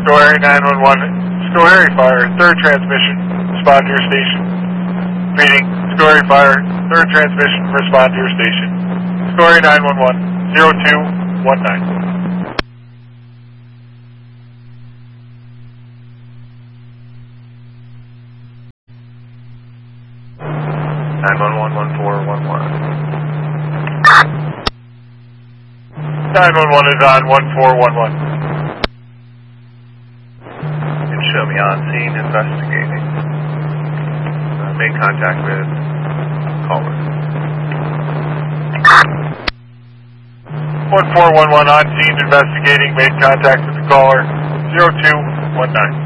Schoharie 911, Schoharie Fire, 3rd transmission, respond to your station. Reading, Schoharie Fire, 3rd transmission, respond to your station. Schoharie 911, 0219. 911 is on 1411. You can show me on scene investigating. Made contact with caller. 1411 on scene investigating, made contact with the caller 0219.